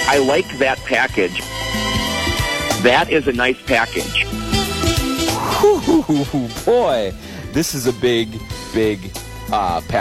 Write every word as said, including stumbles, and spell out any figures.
I like that package. That is a nice package. Whew, boy, this is a big, big uh, package.